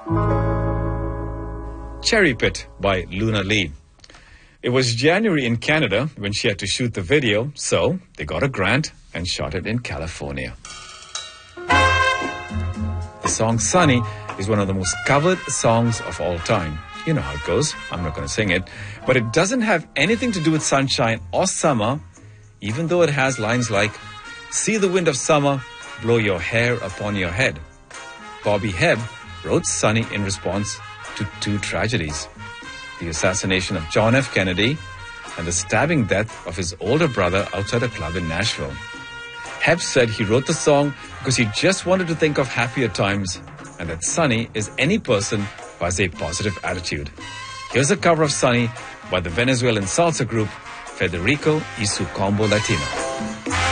Cherry Pit by Luna Lee. It was January in Canada when she had to shoot the video, so they got a grant and shot it in California. The song Sunny is one of the most covered songs of all time. You know how it goes. I'm not going to sing it. But it doesn't have anything to do with sunshine or summer, even though it has lines like, "See the wind of summer, blow your hair upon your head." Bobby Hebb wrote Sunny in response to two tragedies: the assassination of John F. Kennedy and the stabbing death of his older brother outside a club in Nashville. Hebb said he wrote the song because he just wanted to think of happier times and that Sunny is any person who has a positive attitude. Here's a cover of Sunny by the Venezuelan salsa group Federico y su Combo Latino.